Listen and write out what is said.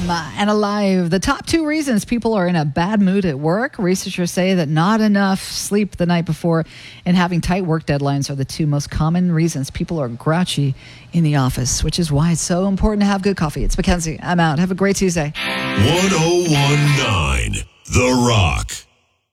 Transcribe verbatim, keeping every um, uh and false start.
F M and Alive. The top two reasons people are in a bad mood at work. Researchers say that not enough sleep the night before and having tight work deadlines are the two most common reasons people are grouchy in the office, which is why it's so important to have good coffee. It's Mackenzie. I'm out. Have a great Tuesday. one oh one point nine The Rock.